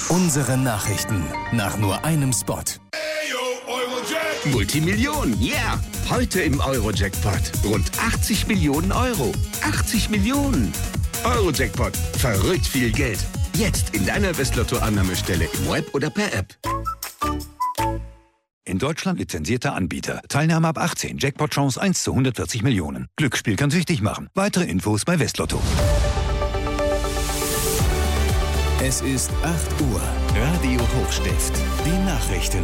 Unsere Nachrichten nach nur einem Spot. Multimillionen, yeah! Heute im Euro-Jackpot. Rund 80 Millionen Euro. 80 Millionen! Euro-Jackpot. Verrückt viel Geld. Jetzt in deiner Westlotto-Annahmestelle im Web oder per App. In Deutschland lizenzierter Anbieter. Teilnahme ab 18. Jackpot-Chance 1 zu 140 Millionen. Glücksspiel kann süchtig machen. Weitere Infos bei Westlotto. Es ist 8 Uhr. Radio Hochstift. Die Nachrichten.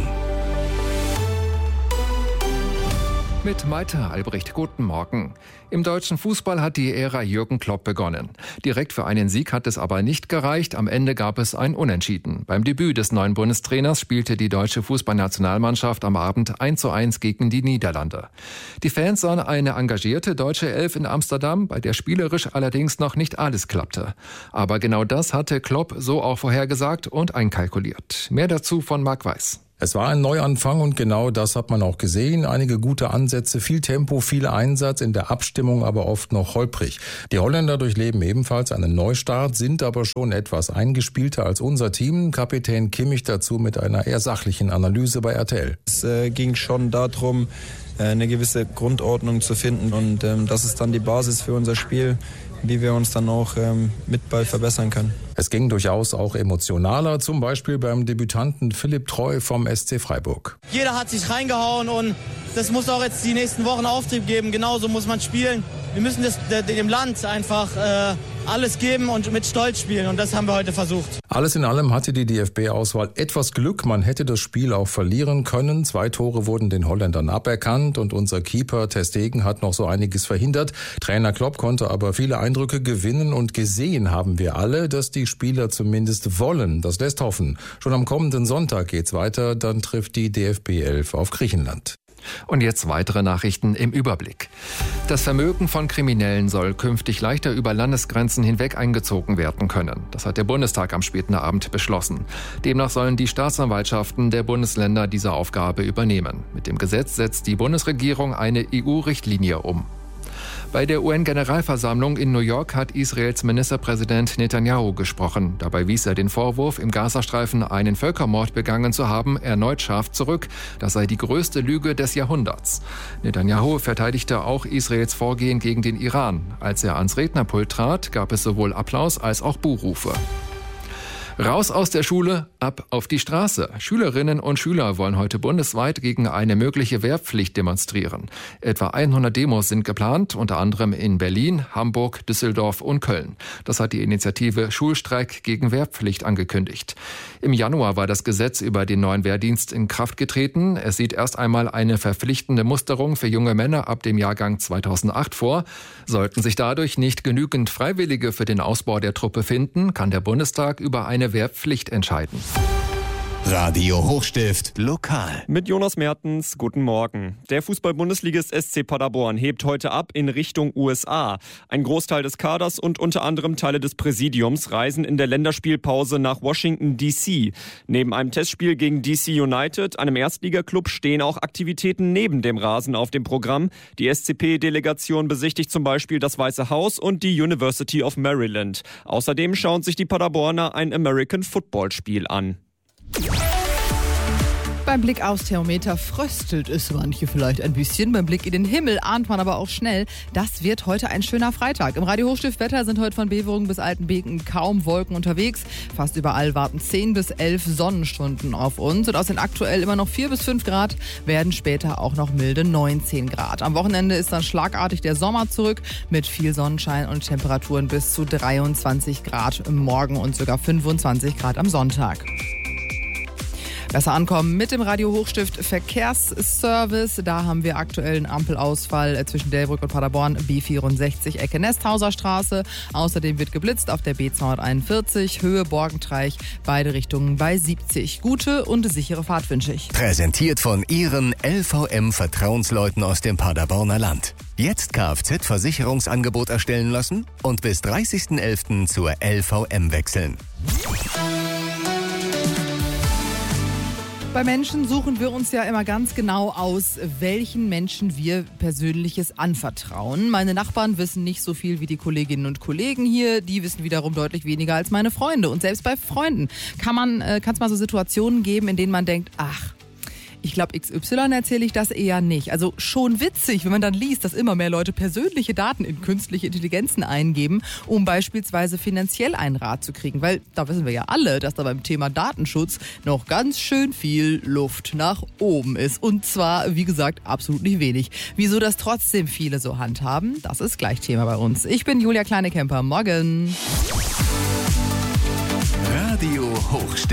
Mit Maite Albrecht, guten Morgen. Im deutschen Fußball hat die Ära Jürgen Klopp begonnen. Direkt für einen Sieg hat es aber nicht gereicht. Am Ende gab es ein Unentschieden. Beim Debüt des neuen Bundestrainers spielte die deutsche Fußballnationalmannschaft am Abend 1:1 gegen die Niederlande. Die Fans sahen eine engagierte deutsche Elf in Amsterdam, bei der spielerisch allerdings noch nicht alles klappte. Aber genau das hatte Klopp so auch vorhergesagt und einkalkuliert. Mehr dazu von Marc Weiß. Es war ein Neuanfang und genau das hat man auch gesehen. Einige gute Ansätze, viel Tempo, viel Einsatz, in der Abstimmung aber oft noch holprig. Die Holländer durchleben ebenfalls einen Neustart, sind aber schon etwas eingespielter als unser Team. Kapitän Kimmich dazu mit einer eher sachlichen Analyse bei RTL. Es ging schon darum, eine gewisse Grundordnung zu finden und das ist dann die Basis für unser Spiel, wie wir uns dann auch mit Ball verbessern können. Es ging durchaus auch emotionaler, zum Beispiel beim Debütanten Philipp Treu vom SC Freiburg. Jeder hat sich reingehauen und das muss auch jetzt die nächsten Wochen Auftrieb geben. Genauso muss man spielen. Wir müssen dem Land einfach alles geben und mit Stolz spielen und das haben wir heute versucht. Alles in allem hatte die DFB-Auswahl etwas Glück. Man hätte das Spiel auch verlieren können. 2 Tore wurden den Holländern aberkannt und unser Keeper Ter Stegen hat noch so einiges verhindert. Trainer Klopp konnte aber viele Eindrücke gewinnen und gesehen haben wir alle, dass die Spieler zumindest wollen. Das lässt hoffen. Schon am kommenden Sonntag geht's weiter. Dann trifft die DFB 11 auf Griechenland. Und jetzt weitere Nachrichten im Überblick. Das Vermögen von Kriminellen soll künftig leichter über Landesgrenzen hinweg eingezogen werden können. Das hat der Bundestag am späten Abend beschlossen. Demnach sollen die Staatsanwaltschaften der Bundesländer diese Aufgabe übernehmen. Mit dem Gesetz setzt die Bundesregierung eine EU-Richtlinie um. Bei der UN-Generalversammlung in New York hat Israels Ministerpräsident Netanyahu gesprochen. Dabei wies er den Vorwurf, im Gazastreifen einen Völkermord begangen zu haben, erneut scharf zurück. Das sei die größte Lüge des Jahrhunderts. Netanyahu verteidigte auch Israels Vorgehen gegen den Iran. Als er ans Rednerpult trat, gab es sowohl Applaus als auch Buhrufe. Raus aus der Schule, ab auf die Straße. Schülerinnen und Schüler wollen heute bundesweit gegen eine mögliche Wehrpflicht demonstrieren. Etwa 100 Demos sind geplant, unter anderem in Berlin, Hamburg, Düsseldorf und Köln. Das hat die Initiative Schulstreik gegen Wehrpflicht angekündigt. Im Januar war das Gesetz über den neuen Wehrdienst in Kraft getreten. Es sieht erst einmal eine verpflichtende Musterung für junge Männer ab dem Jahrgang 2008 vor. Sollten sich dadurch nicht genügend Freiwillige für den Ausbau der Truppe finden, kann der Bundestag über eine Wehrpflicht entscheiden. Radio Hochstift lokal. Mit Jonas Mertens, guten Morgen. Der Fußball-Bundesligist SC Paderborn hebt heute ab in Richtung USA. Ein Großteil des Kaders und unter anderem Teile des Präsidiums reisen in der Länderspielpause nach Washington D.C. Neben einem Testspiel gegen DC United, einem Erstligaklub, stehen auch Aktivitäten neben dem Rasen auf dem Programm. Die SCP-Delegation besichtigt zum Beispiel das Weiße Haus und die University of Maryland. Außerdem schauen sich die Paderborner ein American-Football-Spiel an. Beim Blick aufs Thermometer fröstelt es manche vielleicht ein bisschen. Beim Blick in den Himmel ahnt man aber auch schnell, das wird heute ein schöner Freitag. Im Radio Hochstift Wetter sind heute von Beverungen bis Altenbeken kaum Wolken unterwegs. Fast überall warten 10 bis 11 Sonnenstunden auf uns. Und aus den aktuell immer noch 4 bis 5 Grad werden später auch noch milde 19 Grad. Am Wochenende ist dann schlagartig der Sommer zurück mit viel Sonnenschein und Temperaturen bis zu 23 Grad morgen und sogar 25 Grad am Sonntag. Besser ankommen mit dem Radio Hochstift Verkehrsservice. Da haben wir aktuell einen Ampelausfall zwischen Delbrück und Paderborn, B64 Ecke Nesthauser Straße. Außerdem wird geblitzt auf der B241 Höhe Borgentreich, beide Richtungen bei 70. Gute und sichere Fahrt wünsche ich. Präsentiert von Ihren LVM-Vertrauensleuten aus dem Paderborner Land. Jetzt Kfz-Versicherungsangebot erstellen lassen und bis 30.11. zur LVM wechseln. Bei Menschen suchen wir uns ja immer ganz genau aus, welchen Menschen wir Persönliches anvertrauen. Meine Nachbarn wissen nicht so viel wie die Kolleginnen und Kollegen hier. Die wissen wiederum deutlich weniger als meine Freunde. Und selbst bei Freunden kann es mal so Situationen geben, in denen man denkt, ach, ich glaube, XY erzähle ich das eher nicht. Also schon witzig, wenn man dann liest, dass immer mehr Leute persönliche Daten in künstliche Intelligenzen eingeben, um beispielsweise finanziell einen Rat zu kriegen. Weil da wissen wir ja alle, dass da beim Thema Datenschutz noch ganz schön viel Luft nach oben ist. Und zwar, wie gesagt, absolut nicht wenig. Wieso das trotzdem viele so handhaben, das ist gleich Thema bei uns. Ich bin Julia Kleinekemper. Morgen. Radio Hochstimme.